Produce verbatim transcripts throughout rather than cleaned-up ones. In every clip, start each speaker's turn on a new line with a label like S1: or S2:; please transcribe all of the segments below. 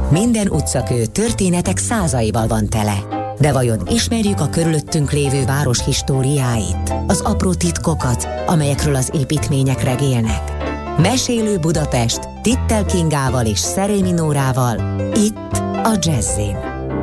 S1: Minden utcakő történetek százaival van tele. De vajon ismerjük a körülöttünk lévő város históriáit, az apró titkokat, amelyekről az építmények regélnek? Mesélő Budapest Tittel Kingával és Szerémi Nórával, itt a Jazzin.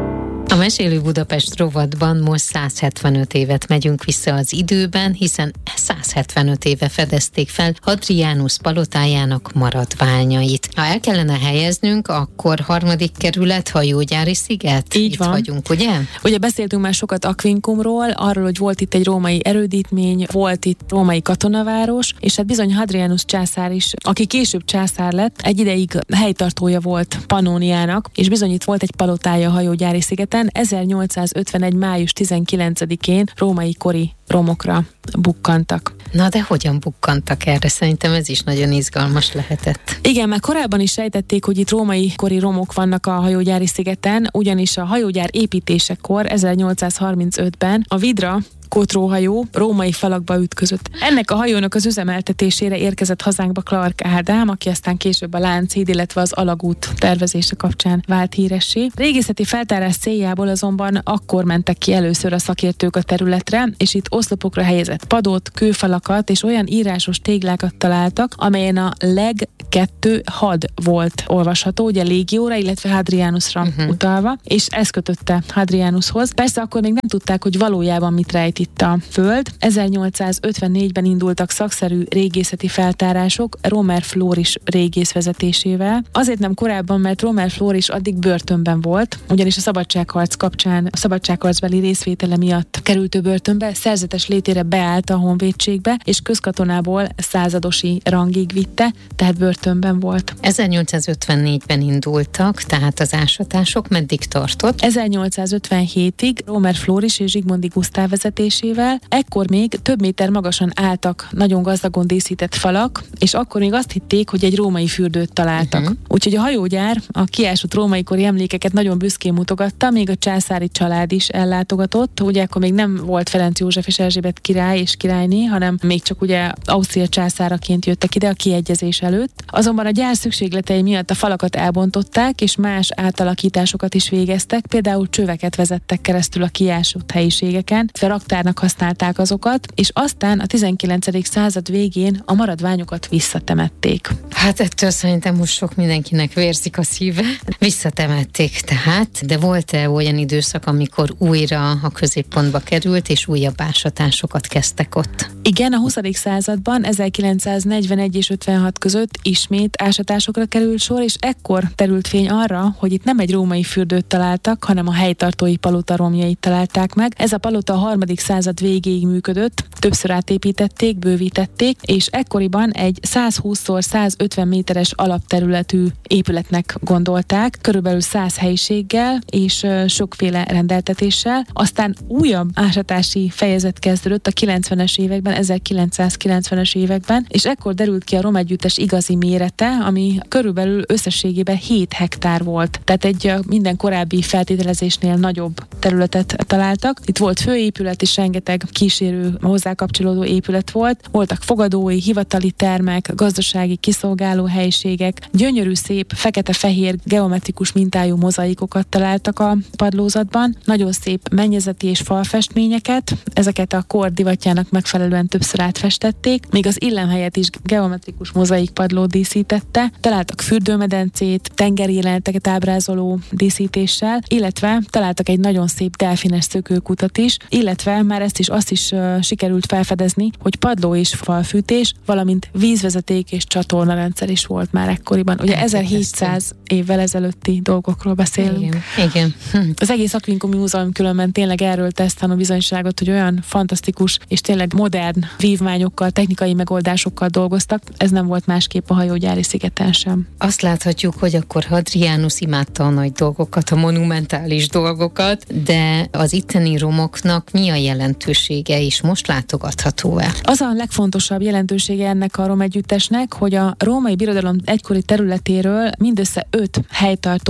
S2: A Mesélő Budapest rovatban most száz hetvenöt évet megyünk vissza az időben, hiszen száz hetvenöt éve fedezték fel Hadrianus palotájának maradványait. Ha el kellene helyeznünk, akkor harmadik kerület, Hajógyári sziget?
S3: Így
S2: itt
S3: van.
S2: vagyunk, ugye?
S3: Ugye beszéltünk már sokat Aquincumról, arról, hogy volt itt egy római erődítmény, volt itt római katonaváros, és hát bizony Hadrianus császár is, aki később császár lett, egy ideig helytartója volt Pannóniának, és bizony itt volt egy palotája a Hajógyári szigeten. ezernyolcszázötvenegy. május tizenkilencedikén római kori romokra bukkantak.
S2: Na de hogyan bukkantak erre? Szerintem ez is nagyon izgalmas lehetett.
S3: Igen, mert korábban is sejtették, hogy itt római kori romok vannak a Hajógyári szigeten, ugyanis a hajógyár építésekor ezernyolcszázharmincötben a Vidra kotróhajó római falakba ütközött. Ennek a hajónak az üzemeltetésére érkezett hazánkba Clark Ádám, aki aztán később a Lánchíd, illetve az alagút tervezése kapcsán vált híressé. Régészeti feltárás céljából azonban akkor mentek ki először a szakértők a területre, és itt oszlopokra helyezett padot, kőfalakat és olyan írásos téglákat találtak, amelyen a leg kettő had volt olvasható, ugye légióra, illetve Hadrianusra uh-huh. utalva, és ez kötötte Hadrianushoz. Persze akkor még nem tudták, hogy valójában mit rejt itt a föld. ezernyolcszázötvennégyben indultak szakszerű régészeti feltárások Romer Floris régész vezetésével. Azért nem korábban, mert Romer Floris addig börtönben volt, ugyanis a szabadságharc kapcsán, a szabadságharcbeli részvétele miatt került ő börtönbe, szerzetes létére beállt a honvédségbe, és közkatonából századosi rangig vitte, tehát börtönben volt.
S2: ezernyolcszázötvennégyben indultak, tehát az ásatások meddig tartott?
S3: ezernyolcszázötvenhétig Romer Floris és Zsigmondy Gusztáv vezetésével. Ekkor még több méter magasan álltak nagyon gazdagon díszített falak, és akkor még azt hitték, hogy egy római fürdőt találtak. Uh-huh. Úgyhogy a hajógyár a kiásott római kori emlékeket nagyon büszkén mutogatta, még a császári család is ellátogatott. Ugye akkor még nem volt Ferenc József és Erzsébet király és királyné, hanem még csak ugye Ausztria császáraként jöttek ide a kiegyezés előtt. Azonban a gyár szükségletei miatt a falakat elbontották, és más átalakításokat is végeztek, például csöveket vezettek keresztül a kiásott helyiségeken, raktárnak használták azokat, és aztán a tizenkilencedik század végén a maradványokat visszatemették.
S2: Hát ettől szerintem most sok mindenkinek vérzik a szíve. Visszatemették tehát, de volt-e olyan időszak, amikor újra a középpontba került, és újabb ásatásokat kezdtek ott?
S3: Igen, a huszadik században ezerkilencszáznegyvenegy és ötvenhat között ismét ásatásokra került sor, és ekkor terült fény arra, hogy itt nem egy római fürdőt találtak, hanem a helytartói palota romjait találták meg. Ez a palota a harmadik század végéig működött, többször átépítették, bővítették, és ekkoriban egy százhúsz százötven méteres alapterületű épületnek gondolták, körülbelül száz helyiséggel és sokféle rendeltetéssel. Aztán újabb ásatási fejezet kezdődött a kilencvenes években, ezerkilencszázkilencvenes években, és ekkor derült ki a romegyüttes igazi mérete, ami körülbelül összességében hét hektár volt. Tehát egy minden korábbi feltételezésnél nagyobb területet találtak. Itt volt főépület és rengeteg kísérő, hozzá kapcsolódó épület volt. Voltak fogadói, hivatali termek, gazdasági kiszolgáló helyiségek, gyönyörű szép fekete-fehér geometrikus mintájú mozaikokat találtak a padlózatban, nagyon szép mennyezeti és falfestményeket, ezeket a kor divatjának megfelelően többször átfestették, még az illemhelyet is geometrikus mozaik padló díszítette, találtak fürdőmedencét, tengeri jeleneteket ábrázoló díszítéssel, illetve találtak egy nagyon szép delfines szökőkutat is, illetve már ezt is azt is uh, sikerült felfedezni, hogy padló és falfűtés, valamint vízvezeték és csatornarendszer is volt már ekkoriban. Ugye ezerhétszáz évvel ezelőtti dolgokról beszélünk.
S2: Igen. Igen. Hm.
S3: Az egész Aquincumi Múzeum különben tényleg erről tesz tanúbizonyságot, hogy olyan fantasztikus és tényleg modern vívmányokkal, technikai megoldásokkal dolgoztak. Ez nem volt másképp a Hajógyári szigeten sem.
S2: Azt láthatjuk, hogy akkor Hadrianus imádta a nagy dolgokat, a monumentális dolgokat, de az itteni romoknak mi a jelentősége is most látogatható el?
S3: Az a legfontosabb jelentősége ennek a romegyüttesnek, hogy a római birodalom egykori területéről mindössze öt helytartói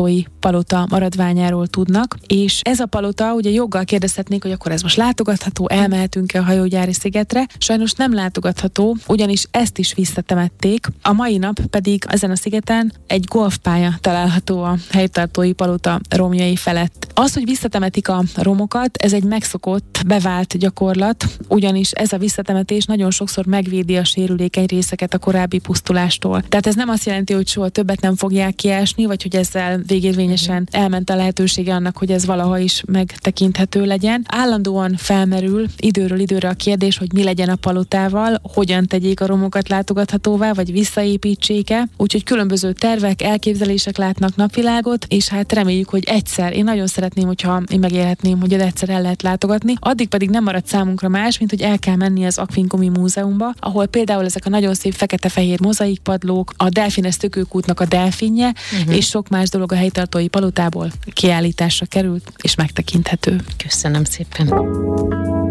S3: palota maradványáról tudnak, és ez a palota, ugye joggal kérdezhetnék, hogy akkor ez most látogatható, elmehetünk-e a hajógyári szigetre? Sajnos nem látogatható, ugyanis ezt is visszatemették. A mai nap pedig ezen a szigeten egy golfpálya található a helytartói palota romjai felett. Az, hogy visszatemetik a romokat, ez egy megszokott, bevált gyakorlat, ugyanis ez a visszatemetés nagyon sokszor megvédi a sérülékeny részeket a korábbi pusztulástól. Tehát ez nem azt jelenti, hogy soha többet nem fogják kiásni, vagy hogy ezzel végérvényesen elment a lehetősége annak, hogy ez valaha is megtekinthető legyen. Állandóan felmerül időről időre a kérdés, hogy mi legyen a palotával, hogyan tegyék a romokat látogathatóvá, vagy visszaépítsék-e. Úgyhogy különböző tervek, elképzelések látnak napvilágot, és hát reméljük, hogy egyszer, én nagyon szeretném, hogyha én megélhetném, hogy egyszer el lehet látogatni, addig pedig nem marad számunkra más, mint hogy el kell menni az Aquincumi Múzeumba, ahol például ezek a nagyon szép fekete-fehér mozaikpadlók, a Delfines Tökőkútnak a delfinje, uh-huh. és sok más dolog a helytartói palotából kiállításra került, és megtekinthető.
S2: Köszönöm szépen.